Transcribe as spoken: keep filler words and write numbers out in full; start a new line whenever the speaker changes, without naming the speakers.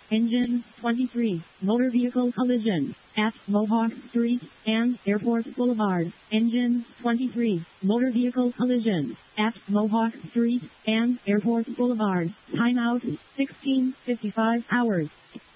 Engine twenty-three. Motor vehicle collision at Mohawk Street and Airport Boulevard. Engine twenty-three. Motor vehicle collision at Mohawk Street and Airport Boulevard. Timeout sixteen fifty-five hours.